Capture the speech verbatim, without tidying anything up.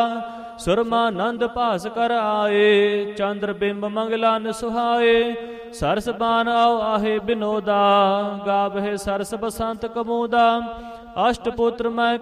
ਸੁਰਮਾਨੰਦ ਭਾਸ ਕਰ ਆਏ, ਚੰਦਰ ਬਿੰਬ ਮੰਗਲਾਨ ਸੁਹਾਏ। ਸਰਸ ਬਾਨ ਆਓ ਆਹੇ ਬਿਨੋਦਾ, ਗਾਵਹਿ ਸਰਸ ਬਸੰਤ ਕਮੋਦਾ। ਅਸ਼ਟ ਪੁੱਤਰ ਮੈਂ